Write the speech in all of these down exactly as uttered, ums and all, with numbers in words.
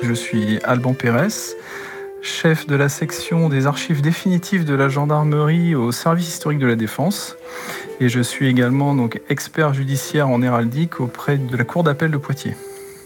Je suis Alban Pérez, chef de la section des archives définitives de la gendarmerie au service historique de la Défense. Et je suis également donc, expert judiciaire en héraldique auprès de la Cour d'appel de Poitiers.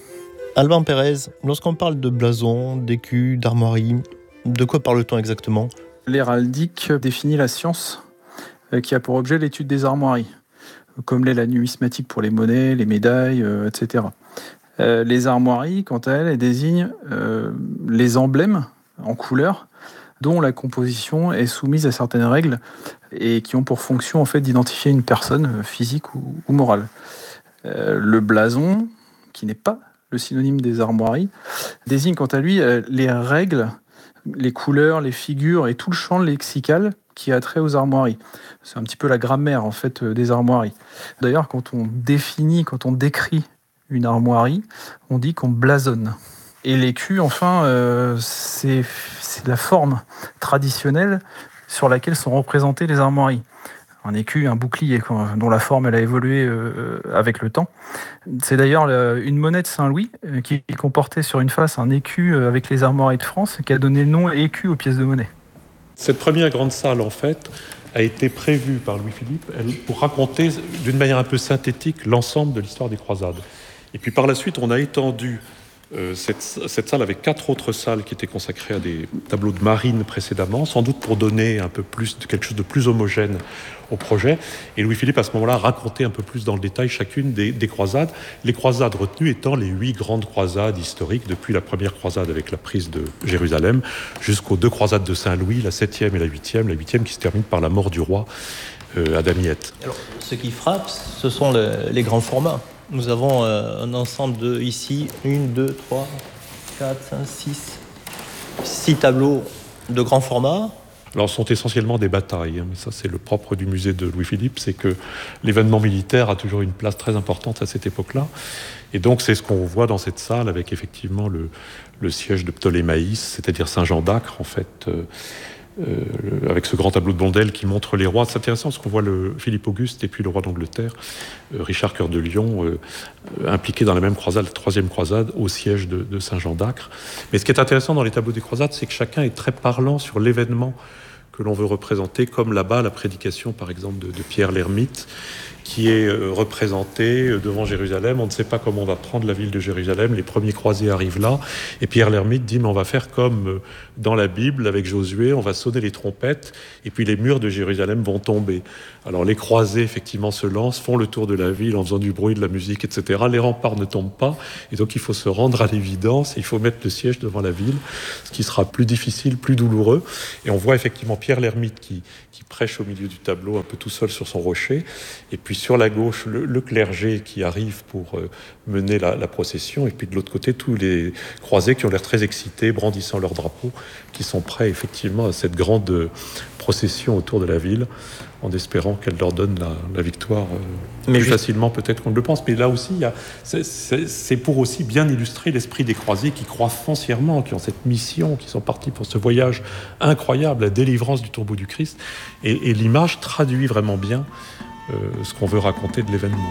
Alban Pérez, lorsqu'on parle de blason, d'écus, d'armoiries, de quoi parle-t-on exactement ? L'héraldique définit la science qui a pour objet l'étude des armoiries, comme l'est la numismatique pour les monnaies, les médailles, euh, et cetera. Euh, les armoiries, quant à elles, elles désignent euh, les emblèmes en couleur dont la composition est soumise à certaines règles et qui ont pour fonction en fait d'identifier une personne physique ou, ou morale. Euh, le blason, qui n'est pas le synonyme des armoiries, désigne quant à lui euh, les règles, les couleurs, les figures et tout le champ lexical qui a trait aux armoiries. C'est un petit peu la grammaire en fait des armoiries. D'ailleurs, quand on définit, quand on décrit une armoirie, on dit qu'on blasonne. Et l'écu, enfin, euh, c'est, c'est la forme traditionnelle sur laquelle sont représentées les armoiries. Un écu, un bouclier, quoi, dont la forme elle a évolué euh, avec le temps. C'est d'ailleurs la, une monnaie de Saint-Louis euh, qui comportait sur une face un écu euh, avec les armoiries de France, qui a donné le nom écu aux pièces de monnaie. Cette première grande salle, en fait, a été prévue par Louis-Philippe pour raconter d'une manière un peu synthétique l'ensemble de l'histoire des croisades. Et puis par la suite, on a étendu euh, cette, cette salle avec quatre autres salles qui étaient consacrées à des tableaux de marine précédemment, sans doute pour donner un peu plus, quelque chose de plus homogène au projet. Et Louis-Philippe, à ce moment-là, racontait un peu plus dans le détail chacune des, des croisades. Les croisades retenues étant les huit grandes croisades historiques, depuis la première croisade avec la prise de Jérusalem, jusqu'aux deux croisades de Saint-Louis, la septième et la huitième, la huitième qui se termine par la mort du roi euh, à Damiette. Alors, ce qui frappe, ce sont le, les grands formats. Nous avons euh, un ensemble de, ici, une, deux, trois, quatre, cinq, six, six tableaux de grand format. Alors, ce sont essentiellement des batailles. Hein, mais ça, c'est le propre du musée de Louis-Philippe, c'est que l'événement militaire a toujours une place très importante à cette époque-là. Et donc, c'est ce qu'on voit dans cette salle avec effectivement le, le siège de Ptolémaïs, c'est-à-dire Saint-Jean d'Acre, en fait, euh, euh, avec ce grand tableau de Blondel qui montre les rois. C'est intéressant parce qu'on voit le Philippe Auguste et puis le roi d'Angleterre, euh, Richard Cœur de Lion, euh, euh, impliqués dans la même croisade, la troisième croisade, au siège de, de Saint-Jean d'Acre. Mais ce qui est intéressant dans les tableaux des croisades, c'est que chacun est très parlant sur l'événement que l'on veut représenter, comme là-bas la prédication par exemple de, de Pierre l'Ermite, qui est euh, représenté devant Jérusalem. On ne sait pas comment on va prendre la ville de Jérusalem. Les premiers croisés arrivent là. Et Pierre l'Ermite dit, mais on va faire comme euh, dans la Bible avec Josué, on va sonner les trompettes et puis les murs de Jérusalem vont tomber. Alors les croisés, effectivement, se lancent, font le tour de la ville en faisant du bruit, de la musique, et cetera. Les remparts ne tombent pas. Et donc il faut se rendre à l'évidence. Il faut mettre le siège devant la ville, ce qui sera plus difficile, plus douloureux. Et on voit effectivement Pierre l'Ermite qui, qui prêche au milieu du tableau, un peu tout seul sur son rocher. Et puis sur la gauche, le, le clergé qui arrive pour euh, mener la, la procession, et puis de l'autre côté, tous les croisés qui ont l'air très excités, brandissant leurs drapeaux, qui sont prêts effectivement à cette grande euh, procession autour de la ville, en espérant qu'elle leur donne la, la victoire euh, mais plus juste... facilement peut-être qu'on ne le pense. Mais là aussi, il y a, c'est, c'est, c'est pour aussi bien illustrer l'esprit des croisés qui croient foncièrement, qui ont cette mission, qui sont partis pour ce voyage incroyable, la délivrance du tombeau du Christ. Et, et l'image traduit vraiment bien Euh, ce qu'on veut raconter de l'événement.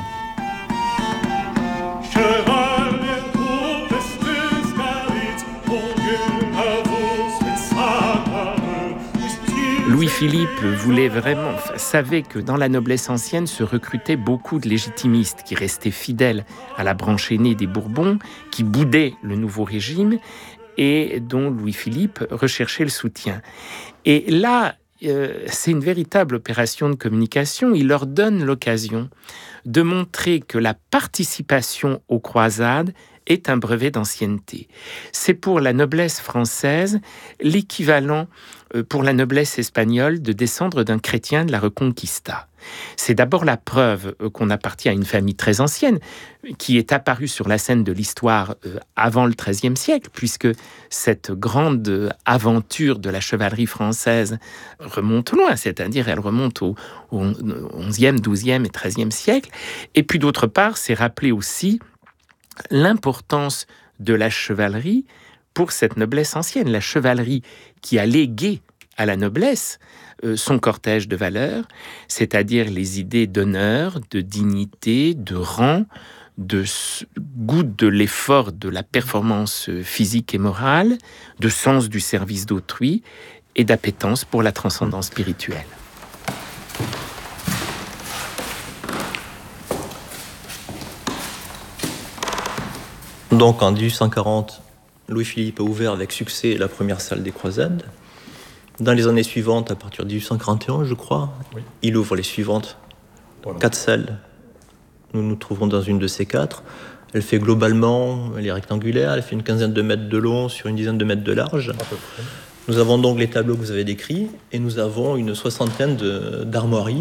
Louis-Philippe voulait vraiment, savait que dans la noblesse ancienne se recrutaient beaucoup de légitimistes qui restaient fidèles à la branche aînée des Bourbons, qui boudaient le nouveau régime et dont Louis-Philippe recherchait le soutien. Et là, Euh, c'est une véritable opération de communication. Il leur donne l'occasion de montrer que la participation aux croisades est un brevet d'ancienneté. C'est pour la noblesse française l'équivalent euh, pour la noblesse espagnole de descendre d'un chrétien de la Reconquista. C'est d'abord la preuve euh, qu'on appartient à une famille très ancienne, qui est apparue sur la scène de l'histoire euh, avant le treizième siècle, puisque cette grande aventure de la chevalerie française remonte loin, c'est-à-dire elle remonte au, au onzième, douzième et treizième siècle. Et puis d'autre part, c'est rappeler aussi l'importance de la chevalerie pour cette noblesse ancienne, la chevalerie qui a légué à la noblesse euh, son cortège de valeurs, c'est-à-dire les idées d'honneur, de dignité, de rang, de goût de l'effort, de la performance physique et morale, de sens du service d'autrui et d'appétence pour la transcendance spirituelle. Donc en dix-huit cent quarante, Louis-Philippe a ouvert avec succès la première salle des croisades. Dans les années suivantes, à partir de dix-huit cent quarante et un, je crois, oui. il ouvre les suivantes. Voilà. Quatre salles. Nous nous trouvons dans une de ces quatre. Elle fait globalement, elle est rectangulaire, elle fait une quinzaine de mètres de long sur une dizaine de mètres de large. Nous avons donc les tableaux que vous avez décrits et nous avons une soixantaine de, d'armoiries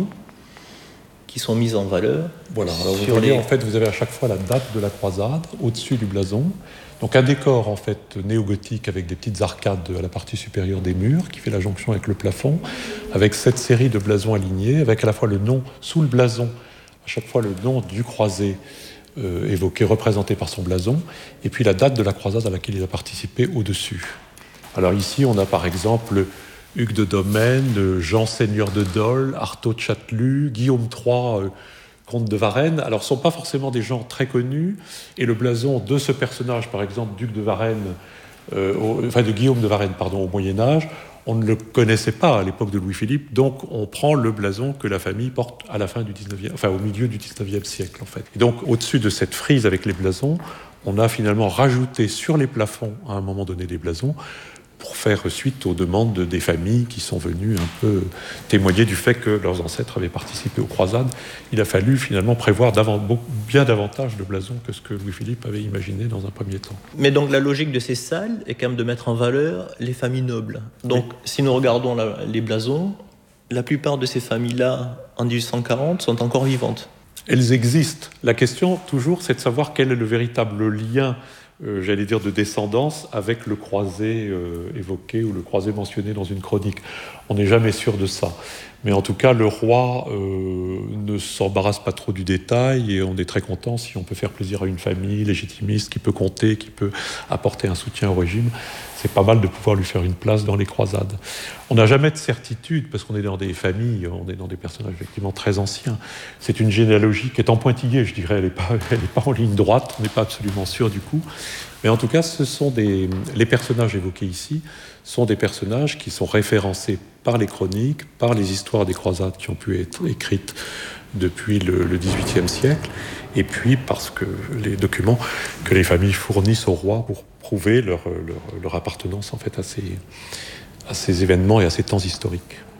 qui sont mises en valeur. Voilà, alors vous voyez, les... en fait, vous avez à chaque fois la date de la croisade au-dessus du blason. Donc un décor en fait néo-gothique avec des petites arcades à la partie supérieure des murs qui fait la jonction avec le plafond, avec cette série de blasons alignés, avec à la fois le nom sous le blason, à chaque fois le nom du croisé euh, évoqué, représenté par son blason, et puis la date de la croisade à laquelle il a participé au-dessus. Alors ici, on a par exemple Hugues de Domaine, Jean Seigneur de Dole, Artaud de Chatelus, Guillaume trois, euh, comte de Varennes. Alors, ce ne sont pas forcément des gens très connus, et le blason de ce personnage, par exemple, duc de Varennes, euh, au, enfin de Guillaume de Varennes, pardon, au Moyen-Âge, on ne le connaissait pas à l'époque de Louis-Philippe, donc on prend le blason que la famille porte à la fin du dix-neuvième, enfin au milieu du dix-neuvième siècle, en fait. Et donc, au-dessus de cette frise avec les blasons, on a finalement rajouté sur les plafonds, à un moment donné, des blasons, pour faire suite aux demandes des familles qui sont venues un peu témoigner du fait que leurs ancêtres avaient participé aux croisades. Il a fallu finalement prévoir davant, bien davantage de blasons que ce que Louis-Philippe avait imaginé dans un premier temps. Mais donc la logique de ces salles est quand même de mettre en valeur les familles nobles. Donc oui. Si nous regardons la, les blasons, la plupart de ces familles-là, en dix-huit cent quarante, sont encore vivantes. Elles existent. La question, toujours, c'est de savoir quel est le véritable lien Euh, j'allais dire de descendance avec le croisé euh, évoqué ou le croisé mentionné dans une chronique. On n'est jamais sûr de ça. Mais en tout cas, le roi euh, ne s'embarrasse pas trop du détail et on est très content si on peut faire plaisir à une famille légitimiste qui peut compter, qui peut apporter un soutien au régime. C'est pas mal de pouvoir lui faire une place dans les croisades. On n'a jamais de certitude parce qu'on est dans des familles, on est dans des personnages effectivement très anciens. C'est une généalogie qui est en pointillé, je dirais. Elle n'est pas, elle n'est pas en ligne droite, on n'est pas absolument sûr du coup. Mais en tout cas, ce sont des, les personnages évoqués ici sont des personnages qui sont référencés par les chroniques, par les histoires des croisades qui ont pu être écrites depuis le, le dix-huitième siècle, et puis parce que les documents que les familles fournissent au roi pour prouver leur, leur, leur appartenance en fait à ces, à ces événements et à ces temps historiques.